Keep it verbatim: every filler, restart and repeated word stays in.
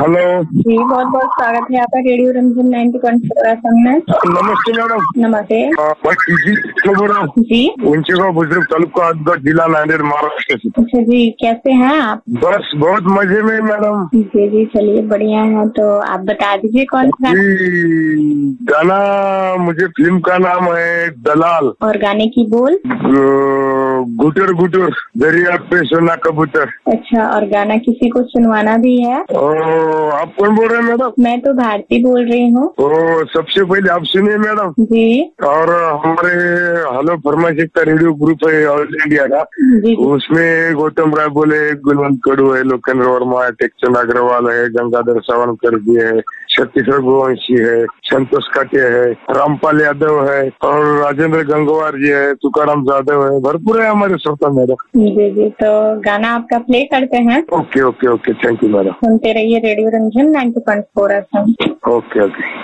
Hello जी, बहुत बहुत स्वागत है आपका radio Ranjan ninety point four F M में। नमस्ते मैडम। नमस्ते। हाँ, मैं टीजी से बोल रहा हूँ जी। उनचेगांव बुजुर्ग तालुका हदगाव जिला नांदेड़ महाराष्ट्र से। अच्छा जी, कैसे हैं आप? बस बहुत मजे में मैडम। जी जी, चलिए बढ़िया है। तो आप बता दीजिए कौन सा जी, गाना मुझे फिल्म का नाम है दलाल और गाने की बोल। गुटर गुटर दरिया पे सोना कबूतर। अच्छा, और गाना किसी को सुनवाना भी है? ओ, आप कौन बोल रहे हैं मैडम? मैं तो भारती बोल रही हूँ। ओ, सबसे पहले आप सुनिए मैडम जी। और हमारे हेलो फरमाइश का रेडियो ग्रुप है ऑल इंडिया का, जी। उसमें गौतम राय बोले, गुलवंत कड़ू है, लोकेंद्र वर्मा है, टेकचंद अग्रवाल है, गंगाधर सावरकर जी है, छत्तीसगढ़ गोवंशी है, संतोष काटे है, रामपाल यादव है और राजेंद्र गंगवार जी है, तुकाराम जाधव है, भरपूर है हमारे श्रोता मैडम। जी जी, तो गाना आपका प्ले करते हैं। Okay okay okay, thank you madam. सुनते रहिए radio Ranjan ninety point four F M. Okay okay.